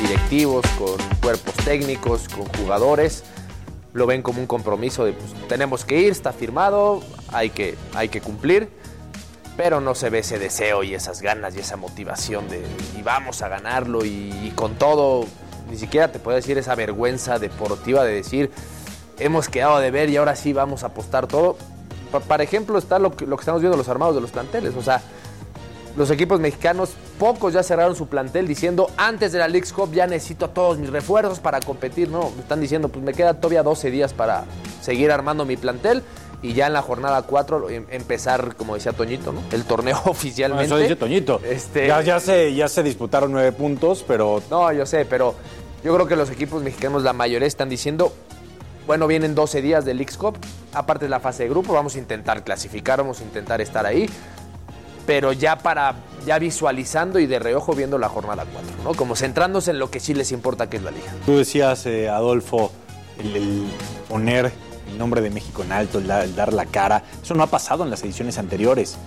directivos, con cuerpos técnicos, con jugadores. Lo ven como un compromiso de pues, tenemos que ir, está firmado, hay que cumplir, pero no se ve ese deseo y esas ganas y esa motivación de y vamos a ganarlo y con todo, ni siquiera te puedo decir esa vergüenza deportiva de decir hemos quedado de ver y ahora sí vamos a apostar todo. Para ejemplo está lo que estamos viendo los armados de los planteles, o sea, los equipos mexicanos, pocos ya cerraron su plantel diciendo antes de la Leagues Cup ya necesito a todos mis refuerzos para competir. No, me están diciendo pues me queda todavía 12 días para seguir armando mi plantel y ya en la jornada 4 empezar, como decía Toñito, ¿no? El torneo oficialmente. Eso dice Toñito. Ya se disputaron 9 puntos, pero... No, yo sé, pero yo creo que los equipos mexicanos, la mayoría están diciendo, bueno, vienen 12 días de Leagues Cup, aparte de la fase de grupo, vamos a intentar clasificar, vamos a intentar estar ahí. Pero ya visualizando y de reojo viendo la jornada 4, ¿no? Como centrándose en lo que sí les importa, que es la liga. Tú decías, Adolfo, el poner el nombre de México en alto, el dar la cara. Eso no ha pasado en las ediciones anteriores.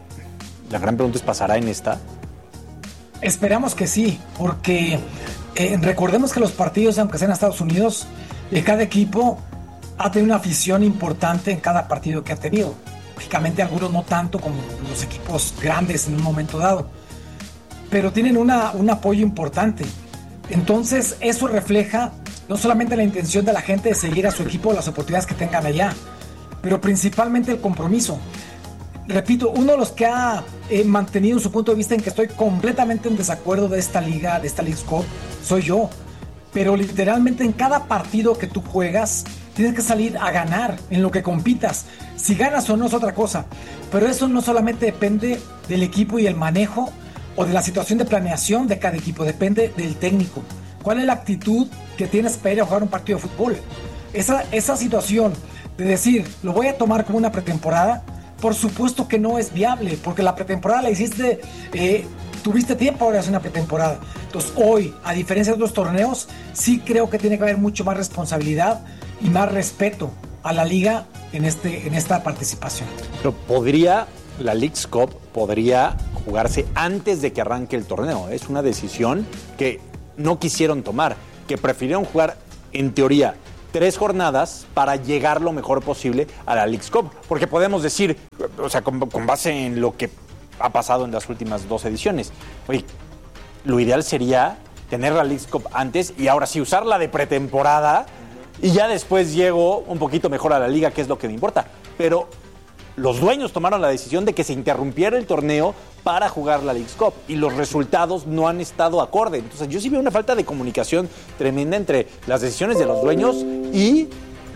La gran pregunta es, ¿pasará en esta? Esperamos que sí, porque recordemos que los partidos, aunque sean en Estados Unidos, cada equipo ha tenido una afición importante en cada partido que ha tenido. Lógicamente algunos no tanto como los equipos grandes en un momento dado, pero tienen un apoyo importante. Entonces eso refleja no solamente la intención de la gente de seguir a su equipo, las oportunidades que tengan allá, pero principalmente el compromiso. Repito, uno de los que ha mantenido su punto de vista en que estoy completamente en desacuerdo de esta liga, de esta Leagues Cup, soy yo. Pero literalmente en cada partido que tú juegas tienes que salir a ganar en lo que compitas. Si ganas o no es otra cosa, pero eso no solamente depende del equipo y el manejo o de la situación de planeación de cada equipo, depende del técnico. ¿Cuál es la actitud que tienes para ir a jugar un partido de fútbol? Esa situación de decir, lo voy a tomar como una pretemporada, por supuesto que no es viable, porque la pretemporada la hiciste, tuviste tiempo ahora de hacer una pretemporada. Entonces hoy, a diferencia de otros torneos, sí creo que tiene que haber mucho más responsabilidad y más respeto a la liga en esta participación. Pero la Leagues Cup podría jugarse antes de que arranque el torneo. Es una decisión que no quisieron tomar, que prefirieron jugar, en teoría, 3 jornadas para llegar lo mejor posible a la Leagues Cup. Porque podemos decir, o sea, con base en lo que ha pasado en las últimas 2 ediciones, oye, lo ideal sería tener la Leagues Cup antes y ahora sí usarla de pretemporada y ya después llego un poquito mejor a la liga, que es lo que me importa. Pero los dueños tomaron la decisión de que se interrumpiera el torneo para jugar la Leagues Cup y los resultados no han estado acorde. Entonces yo sí veo una falta de comunicación tremenda entre las decisiones de los dueños y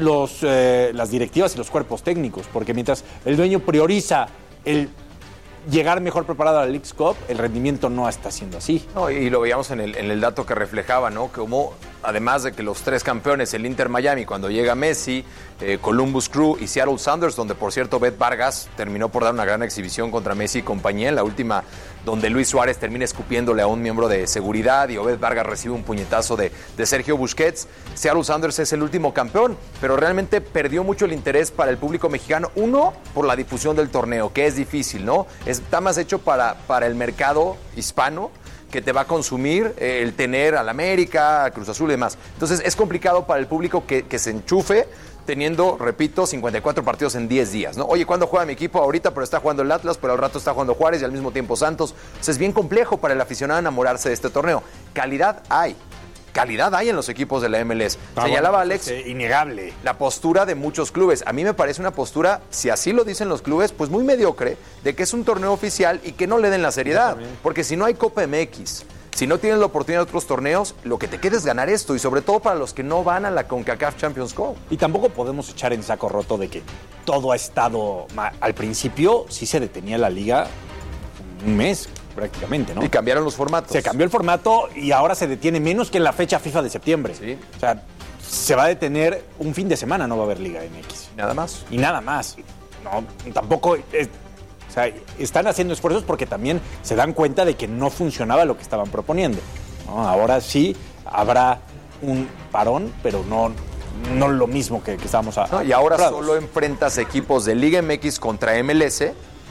las directivas y los cuerpos técnicos, porque mientras el dueño prioriza el llegar mejor preparado a la Leagues Cup, el rendimiento no está siendo así. No, y lo veíamos en el dato que reflejaba, ¿no? Como además de que los 3 campeones, el Inter Miami, cuando llega Messi, Columbus Crew y Seattle Sounders, donde por cierto Bet Vargas terminó por dar una gran exhibición contra Messi y compañía, en la última donde Luis Suárez termina escupiéndole a un miembro de seguridad y Obed Vargas recibe un puñetazo de Sergio Busquets. Seattle Sounders es el último campeón, pero realmente perdió mucho el interés para el público mexicano. Uno, por la difusión del torneo, que es difícil, ¿no? Está más hecho para el mercado hispano, que te va a consumir el tener al América, a Cruz Azul y demás. Entonces es complicado para el público que se enchufe teniendo, repito, 54 partidos en 10 días, ¿no? Oye, ¿cuándo juega mi equipo? Ahorita, pero está jugando el Atlas, pero al rato está jugando Juárez y al mismo tiempo Santos. Entonces es bien complejo para el aficionado enamorarse de este torneo. Calidad hay en los equipos de la MLS. Señalaba Alex, innegable, la postura de muchos clubes. A mí me parece una postura, si así lo dicen los clubes, pues muy mediocre, de que es un torneo oficial y que no le den la seriedad. Porque si no hay Copa MX, si no tienes la oportunidad de otros torneos, lo que te queda es ganar esto, y sobre todo para los que no van a la CONCACAF Champions Cup. Y tampoco podemos echar en saco roto de que todo ha estado mal. Al principio sí se detenía la liga un mes prácticamente, ¿no? Y cambiaron los formatos. Se cambió el formato y ahora se detiene menos que en la fecha FIFA de septiembre. Sí. O sea, se va a detener un fin de semana, no va a haber Liga MX. Nada más. Y nada más. No, tampoco... o sea, están haciendo esfuerzos porque también se dan cuenta de que no funcionaba lo que estaban proponiendo, ¿no? Ahora sí habrá un parón, pero no lo mismo que estábamos y ahora solo enfrentas equipos de Liga MX contra MLS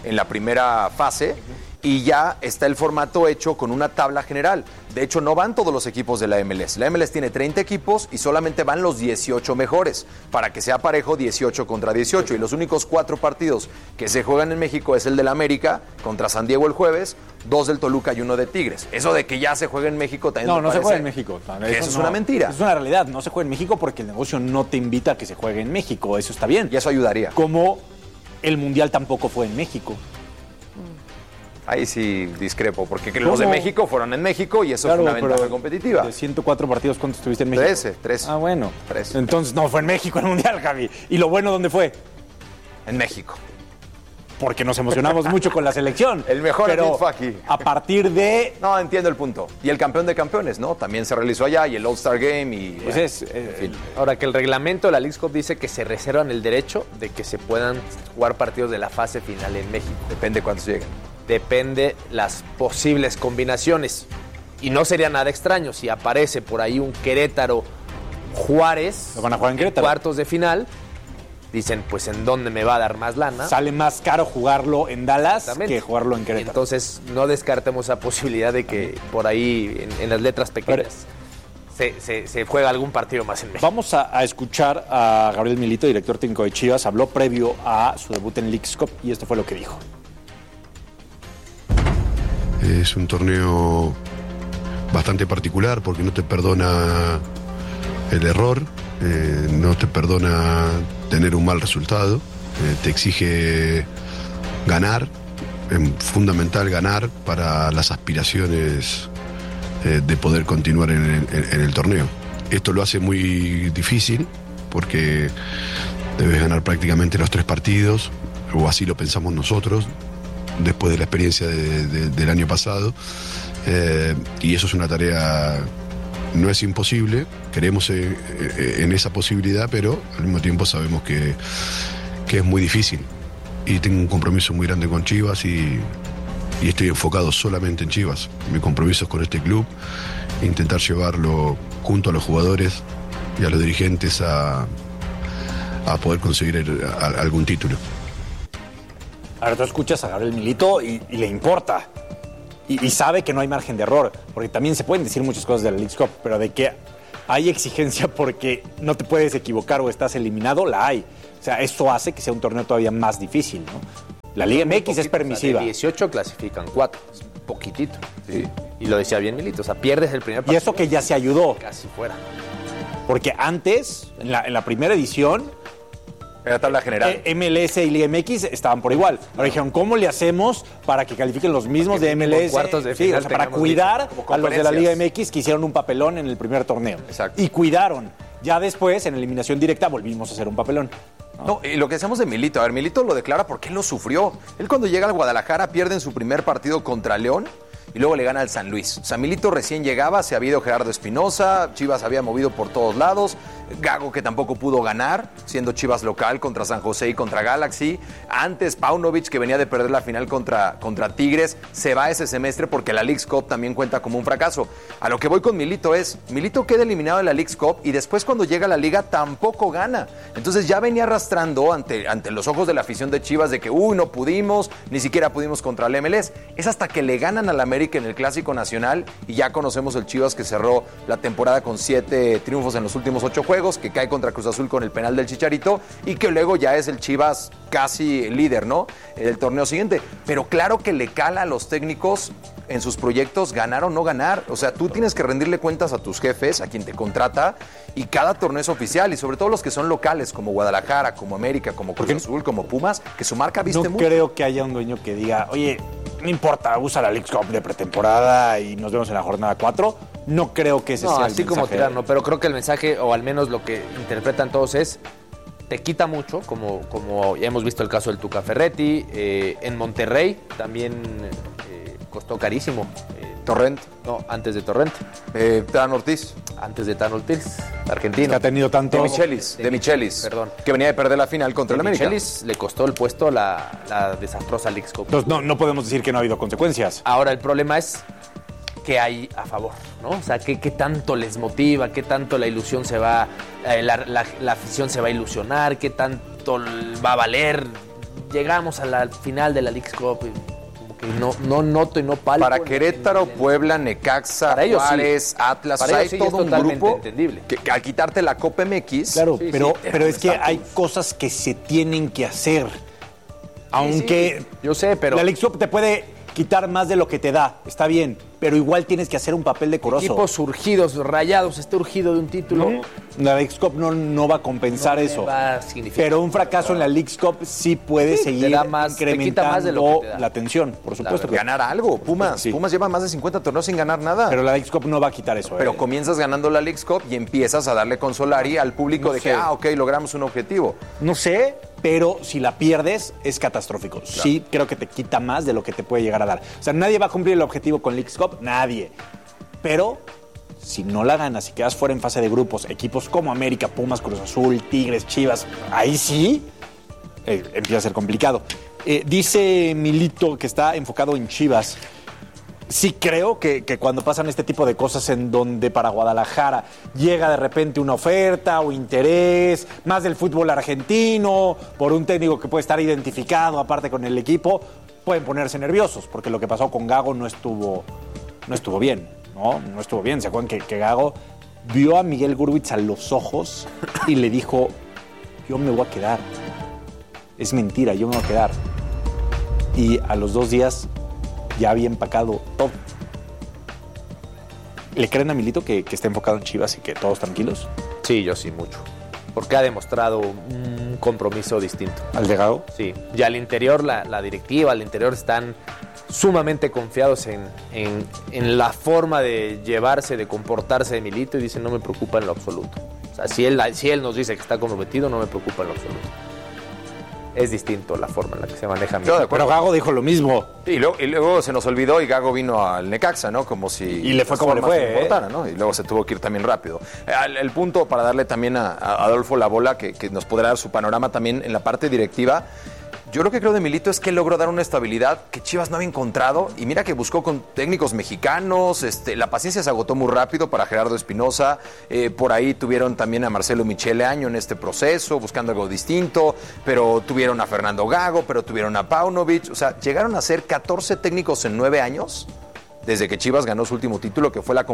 en la primera fase. Y ya está el formato hecho con una tabla general. De hecho, no van todos los equipos de la MLS. La MLS tiene 30 equipos y solamente van los 18 mejores, para que sea parejo 18 contra 18. Y los únicos 4 partidos que se juegan en México es el del América contra San Diego el jueves, 2 del Toluca y 1 de Tigres. Eso de que ya se juega en México también no se juega en México. Eso es una mentira. Es una realidad. No se juega en México porque el negocio no te invita a que se juegue en México. Eso está bien. Y eso ayudaría. Como el Mundial tampoco fue en México. Ahí sí discrepo, porque los de México fueron en México y eso fue una ventaja competitiva. De 104 partidos, ¿cuántos estuviste en México? 13. Ah, bueno. 13. Entonces no fue en México el Mundial, Javi. ¿Y lo bueno dónde fue? En México. Porque nos emocionamos mucho con la selección. El mejor pero fue aquí. A partir de... No, entiendo el punto. Y el campeón de campeones, ¿no? También se realizó allá y el All-Star Game y... Pues en fin. Ahora que el reglamento de la Leagues Cup dice que se reservan el derecho de que se puedan jugar partidos de la fase final en México. Depende cuántos lleguen. Depende las posibles combinaciones. Y no sería nada extraño si aparece por ahí un Querétaro Juárez. Lo van a jugar en Querétaro. Cuartos de final. Dicen, pues, ¿en dónde me va a dar más lana? Sale más caro jugarlo en Dallas que jugarlo en Querétaro. Entonces, no descartemos la posibilidad de que por ahí, en las letras pequeñas, se juega algún partido más en México. Vamos a escuchar a Gabriel Milito, director técnico de Chivas. Habló previo a su debut en Leagues Cup y esto fue lo que dijo. Es un torneo bastante particular porque no te perdona el error, no te perdona tener un mal resultado, te exige ganar, es fundamental ganar para las aspiraciones de poder continuar en el torneo. Esto lo hace muy difícil porque debes ganar prácticamente los 3 partidos, o así lo pensamos nosotros, después de la experiencia del año pasado, y eso es una tarea, no es imposible, creemos en esa posibilidad, pero al mismo tiempo sabemos que es muy difícil, y tengo un compromiso muy grande con Chivas y estoy enfocado solamente en Chivas. Mi compromiso es con este club, intentar llevarlo junto a los jugadores y a los dirigentes a poder conseguir algún título. Ahora tú escuchas a Gabriel Milito y le importa. Y sabe que no hay margen de error. Porque también se pueden decir muchas cosas de la Leagues Cup, pero de que hay exigencia porque no te puedes equivocar o estás eliminado, la hay. O sea, eso hace que sea un torneo todavía más difícil, ¿no? La Liga MX es permisiva. O sea, de 18 clasifican 4. Es poquitito. Sí. Y lo decía bien Milito. O sea, pierdes el primer partido. Y eso que ya se ayudó. Casi fuera. Porque antes, en la primera edición... Era tabla general. MLS y Liga MX estaban por igual. Ahora dijeron, ¿cómo le hacemos para que califiquen los mismos de MLS? Cuartos de final, o sea, para cuidar a los de la Liga MX que hicieron un papelón en el primer torneo. Exacto. Y cuidaron. Ya después, en eliminación directa, volvimos a hacer un papelón. No, y lo que decíamos de Milito, a ver, Milito lo declara porque él lo sufrió. Él cuando llega al Guadalajara pierde en su primer partido contra León y luego le gana al San Luis. O sea, Milito recién llegaba, se había ido Gerardo Espinosa, Chivas había movido por todos lados, Gago que tampoco pudo ganar, siendo Chivas local contra San José y contra Galaxy. Antes Paunovic, que venía de perder la final contra Tigres, se va ese semestre porque la Leagues Cup también cuenta como un fracaso. A lo que voy con Milito es, Milito queda eliminado de la Leagues Cup y después cuando llega a la Liga tampoco gana. Entonces ya venía arrastrando ante los ojos de la afición de Chivas de que, no pudimos, ni siquiera pudimos contra el MLS. Es hasta que le ganan al América en el Clásico Nacional y ya conocemos el Chivas que cerró la temporada con 7 triunfos en los últimos 8 juegos, que cae contra Cruz Azul con el penal del Chicharito y que luego ya es el Chivas casi líder, ¿no? El torneo siguiente. Pero claro que le cala a los técnicos en sus proyectos ganar o no ganar. O sea, tú tienes que rendirle cuentas a tus jefes, a quien te contrata, y cada torneo es oficial, y sobre todo los que son locales, como Guadalajara, como América, como Cruz Azul, como Pumas, que su marca viste mucho. No creo que haya un dueño que diga, oye, no importa, usa la Leagues Cup de pretemporada y nos vemos en la jornada 4. No creo que ese sea el así mensaje. como tirar, no, pero creo que el mensaje, o al menos lo que interpretan todos es, te quita mucho, como ya hemos visto el caso del Tuca Ferretti, en Monterrey también costó carísimo. Torrent. No, antes de Torrent. Tan Ortiz. Antes de Tan Ortiz, argentino. Que ha tenido tanto... De Michelis. Perdón. Que venía de perder la final contra el América. Michelis le costó el puesto la desastrosa Leagues Cup. Entonces no podemos decir que no ha habido consecuencias. Ahora el problema es qué hay a favor, ¿no? O sea, qué tanto les motiva, qué tanto la ilusión se va, la afición se va a ilusionar, qué tanto va a valer llegamos a la final de la Leagues Cup, como que no noto y no palpo. Para Querétaro, Puebla, Necaxa, para ellos Juárez, sí. Atlas, Para o sea, ellos hay sí, todo es un totalmente grupo entendible. que al quitarte la Copa MX... Claro, Sí, pero sí, es que estatus. hay cosas que se tienen que hacer. Aunque sí, yo sé, pero la Leagues Cup te puede quitar más de lo que te da, está bien, pero igual tienes que hacer un papel decoroso. equipos surgidos, Rayados, está urgido de un título. La Leagues Cup no va a compensar No le eso. va a significar. Pero un fracaso en la Leagues Cup sí puede Sí, seguir te da más, te quita incrementando más de lo que te da. la tensión, por supuesto. que- Ganar algo, Pumas. Sí. Pumas lleva más de 50 torneos sin ganar nada. Pero la Leagues Cup no va a quitar eso. Pero comienzas ganando la Leagues Cup y empiezas a darle con Solari al público No de sé. que, ok, logramos un objetivo. No sé, pero si la pierdes es catastrófico. Sí, creo que te quita más de lo que te puede llegar a dar. O sea, nadie va a cumplir el objetivo con Leagues Cup, nadie. Pero si no la ganas y quedas fuera en fase de grupos, equipos como América, Pumas, Cruz Azul, Tigres, Chivas, ahí sí empieza a ser complicado. Dice Milito que está enfocado en Chivas. Sí creo que cuando pasan este tipo de cosas en donde para Guadalajara llega de repente una oferta o interés, más del fútbol argentino, por un técnico que puede estar identificado aparte con el equipo, pueden ponerse nerviosos, porque lo que pasó con Gago no estuvo bien, ¿no? No estuvo bien. ¿Se acuerdan que Gago vio a Miguel Gurwitz a los ojos y le dijo, yo me voy a quedar? Es mentira, yo me voy a quedar. Y a los 2 días ya había empacado todo. ¿Le creen a Milito que está enfocado en Chivas y que todos tranquilos? Sí, yo sí, mucho. Porque ha demostrado un compromiso distinto. ¿Al de Gago? Sí. Y al interior, la directiva, al interior están sumamente confiados en la forma de llevarse, de comportarse de Milito y dicen, no me preocupa en lo absoluto. O sea, si él nos dice que está comprometido, no me preocupa en lo absoluto. Es distinto la forma en la que se maneja Milito. Pero Gago dijo lo mismo. Y luego se nos olvidó y Gago vino al Necaxa, ¿no? Como si... Y le fue como le formas fue, no importara, ¿no? Y luego se tuvo que ir también rápido. El punto para darle también a Adolfo la bola, que nos podrá dar su panorama también en la parte directiva. Yo lo que creo de Milito es que logró dar una estabilidad que Chivas no había encontrado. Y mira que buscó con técnicos mexicanos. La paciencia se agotó muy rápido para Gerardo Espinosa. Por ahí tuvieron también a Marcelo Michele Año en este proceso, buscando algo distinto. Pero tuvieron a Fernando Gago, pero tuvieron a Paunovic. O sea, llegaron a ser 14 técnicos en 9 años. Desde que Chivas ganó su último título, que fue la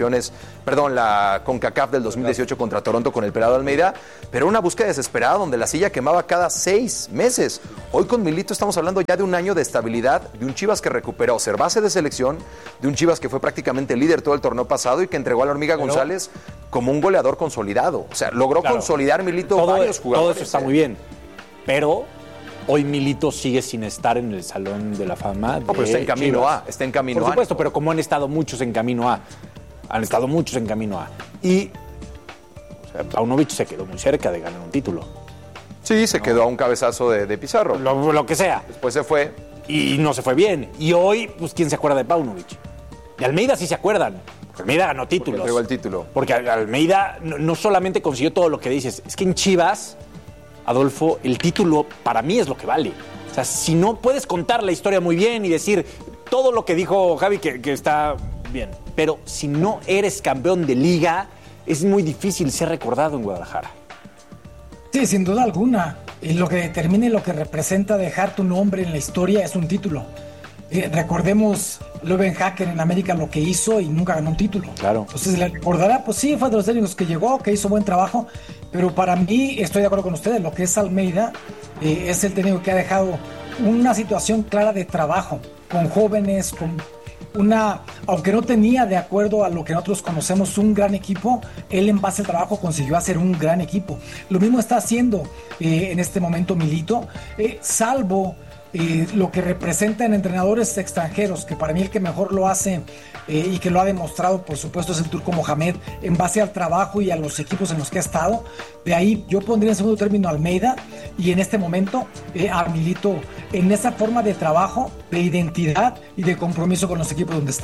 CONCACAF del 2018 contra Toronto con el Pelado Almeida, pero una búsqueda desesperada donde la silla quemaba cada 6 meses. Hoy con Milito estamos hablando ya de un año de estabilidad, de un Chivas que recuperó ser base de selección, de un Chivas que fue prácticamente líder todo el torneo pasado y que entregó a la Hormiga González como un goleador consolidado. O sea, logró consolidar Milito varios jugadores. Todo eso está muy bien, pero hoy Milito sigue sin estar en el Salón de la Fama. No, pero está en camino Chivas. A, está en camino A. Por supuesto, pero como han estado muchos en camino A. Han estado muchos en camino A. Y Paunovic se quedó muy cerca de ganar un título. Sí, se quedó a un cabezazo de Pizarro. Lo que sea. Después se fue. Y no se fue bien. Y hoy, pues, ¿quién se acuerda de Paunovic? De Almeida sí se acuerdan. Almeida ganó títulos. Entregó el título. Porque Almeida no solamente consiguió todo lo que dices, es que en Chivas, Adolfo, el título para mí es lo que vale. O sea, si no puedes contar la historia muy bien y decir todo lo que dijo Javi que está bien, pero si no eres campeón de liga, es muy difícil ser recordado en Guadalajara. Sí, sin duda alguna. Y lo que determina y lo que representa dejar tu nombre en la historia es un título. Recordemos Löwen Hacker en América lo que hizo y nunca ganó un título. Claro. Entonces le recordará, pues sí, fue de los técnicos que llegó, que hizo buen trabajo, pero para mí, estoy de acuerdo con ustedes, lo que es Almeida es el técnico que ha dejado una situación clara de trabajo, con jóvenes, con aunque no tenía, de acuerdo a lo que nosotros conocemos, un gran equipo, él en base al trabajo consiguió hacer un gran equipo. Lo mismo está haciendo en este momento Milito, salvo lo que representan entrenadores extranjeros, que para mí el que mejor lo hace y que lo ha demostrado, por supuesto, es el turco Mohamed, en base al trabajo y a los equipos en los que ha estado. De ahí yo pondría en segundo término a Almeida y en este momento a Milito en esa forma de trabajo, de identidad y de compromiso con los equipos donde están.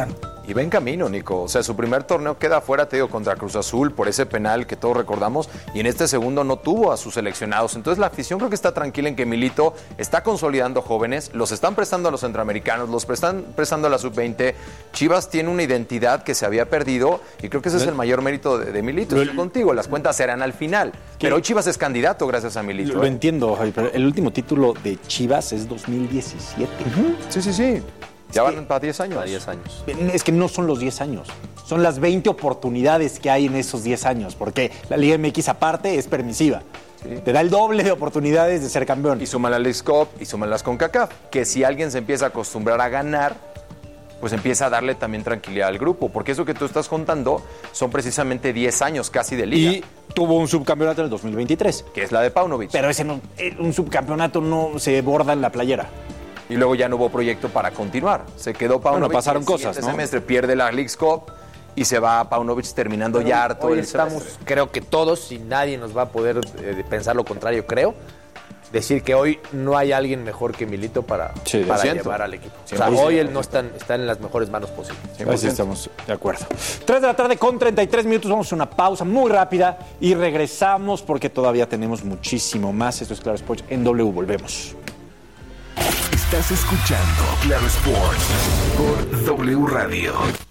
Y va en camino, Nico. O sea, su primer torneo queda fuera, te digo, contra Cruz Azul por ese penal que todos recordamos. Y en este segundo no tuvo a sus seleccionados. Entonces la afición creo que está tranquila en que Milito está consolidando jóvenes. Los están prestando a los centroamericanos, los están prestando a la sub-20. Chivas tiene una identidad que se había perdido. Y creo que ese es el mayor mérito de Milito. Estoy contigo, las cuentas serán al final. Pero hoy Chivas es candidato gracias a Milito. Lo entiendo, Javi, pero el último título de Chivas es 2017. Sí. Ya van para 10 años. Para 10 años. Es que no son los 10 años. Son las 20 oportunidades que hay en esos 10 años, porque la Liga MX aparte es permisiva. Sí. Te da el doble de oportunidades de ser campeón. Y suman la Leagues Cup y suman las CONCACAF. Que si alguien se empieza a acostumbrar a ganar, pues empieza a darle también tranquilidad al grupo. Porque eso que tú estás contando son precisamente 10 años casi de Liga. Y tuvo un subcampeonato en el 2023. Que es la de Paunovic. Pero ese no, un subcampeonato no se borda en la playera. Y luego ya no hubo proyecto para continuar. Se quedó Paunovic. Bueno, pasaron cosas, ¿no? Semestre pierde la Leagues Cup y se va a Paunovic terminando ya harto Hoy el estamos, semestre. creo que todos, y nadie nos va a poder pensar lo contrario, creo, decir que hoy no hay alguien mejor que Milito para llevar al equipo. O sea, hoy él no está en las mejores manos posibles. Así estamos de acuerdo. 3 de la tarde con 33 minutos. Vamos a una pausa muy rápida y regresamos porque todavía tenemos muchísimo más. Esto es Claro Sports en W. Volvemos. Estás escuchando Claro Sports por W Radio.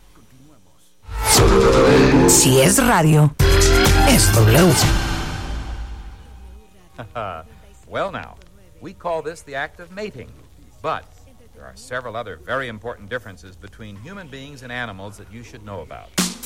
Si es radio, es W. Well now, we call this the act of mating, but there are several other very important differences between human beings and animals that you should know about.